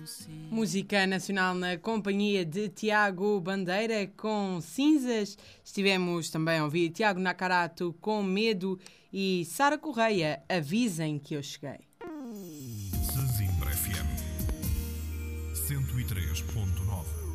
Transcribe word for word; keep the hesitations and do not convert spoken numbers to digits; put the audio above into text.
Música nacional na companhia de Tiago Bandeira com Cinzas. Estivemos também a ouvir Tiago Nakarato com Medo e Sara Correia, Avisem que eu cheguei. Sesimbra F M cento e três ponto nove.